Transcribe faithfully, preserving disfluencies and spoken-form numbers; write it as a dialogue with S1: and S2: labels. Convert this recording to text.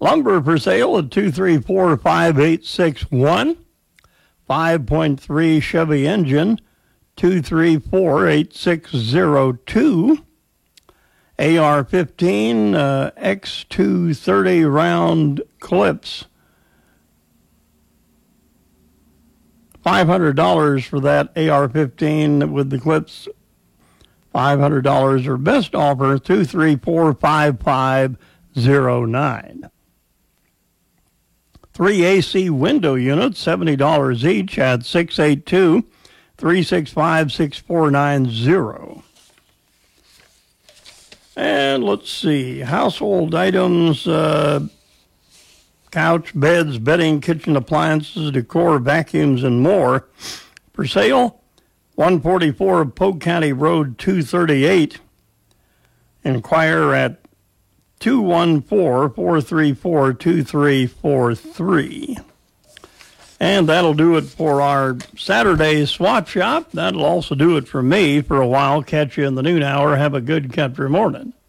S1: Lumber for sale at two three four, five eight six one. five point three Chevy engine, two three four, eight six zero two. A R fifteen uh, X two thirty round clips. five hundred dollars for that A R fifteen with the clips. five hundred dollars or best offer, two three four, five five zero nine. Three A C window units, seventy dollars each at six eight two, three six five, six four nine zero. And let's see, household items, uh, couch, beds, bedding, kitchen appliances, decor, vacuums, and more. For sale, one forty-four Polk County Road two thirty-eight. Inquire at two one four, four three four, two three four three. And that'll do it for our Saturday swap shop. That'll also do it for me for a while. Catch you in the noon hour. Have a good country morning.